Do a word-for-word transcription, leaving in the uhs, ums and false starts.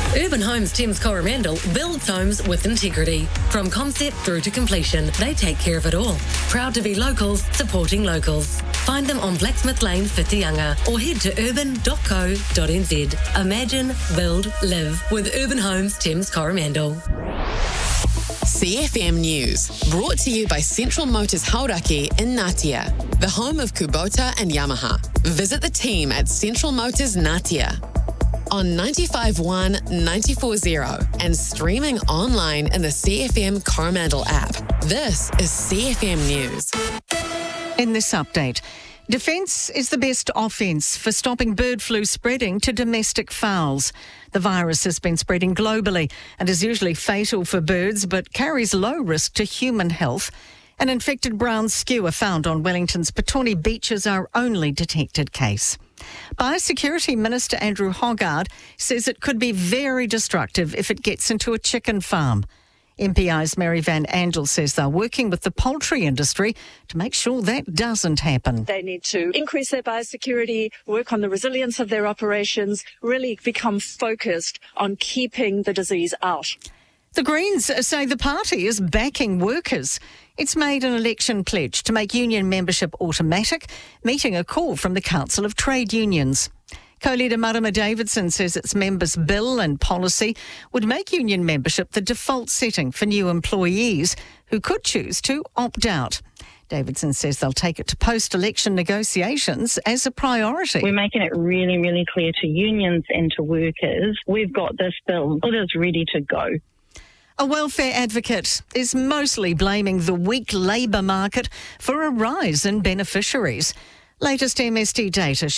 Urban Homes Thames Coromandel builds homes with integrity. From concept through to completion, they take care of it all. Proud to be locals, supporting locals. Find them on Blacksmith Lane, Whitianga, or head to urban dot co dot n z. Imagine, build, live with Urban Homes Thames Coromandel. C F M News, brought to you by Central Motors Hauraki in Ngatea, the home of Kubota and Yamaha. Visit the team at Central Motors Ngatea on ninety-five point one, ninety-four point zero and streaming online in the C F M Coromandel app. This is C F M News. In this update, defence is the best offence for stopping bird flu spreading to domestic fowls. The virus has been spreading globally and is usually fatal for birds but carries low risk to human health. An infected brown skewer found on Wellington's Petone beaches our only detected case. Biosecurity Minister Andrew Hoggard says it could be very destructive if it gets into a chicken farm. M P I's Mary Van Andel says they're working with the poultry industry to make sure that doesn't happen. They need to increase their biosecurity, work on the resilience of their operations, really become focused on keeping the disease out. The Greens say the party is backing workers. It's made an election pledge to make union membership automatic, meeting a call from the Council of Trade Unions. Co-leader Marama Davidson says its members' bill and policy would make union membership the default setting for new employees who could choose to opt out. Davidson says they'll take it to post-election negotiations as a priority. We're making it really, really clear to unions and to workers, we've got this bill. It is ready to go. A welfare advocate is mostly blaming the weak labour market for a rise in beneficiaries. Latest M S D data